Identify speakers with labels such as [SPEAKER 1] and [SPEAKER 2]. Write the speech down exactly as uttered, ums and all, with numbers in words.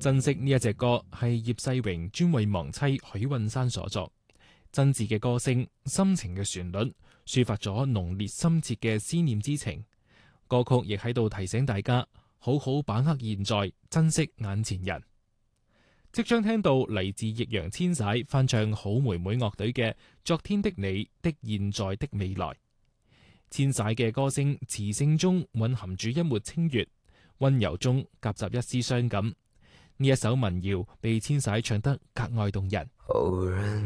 [SPEAKER 1] 珍惜呢一隻歌係葉世榮專為亡妻許韻珊所作，真摯嘅歌聲，深情嘅旋律，抒發咗濃烈深切嘅思念之情。歌曲亦喺度提醒大家，好好把握現在，珍惜眼前人。即將聽到嚟自易烊千璽翻唱好妹妹樂隊嘅《昨天的你的現在的未來》。千璽嘅歌聲磁性中蘊含住一抹清越，溫柔中夾雜一絲傷感。呢一首民謠被千璽唱得格外動人。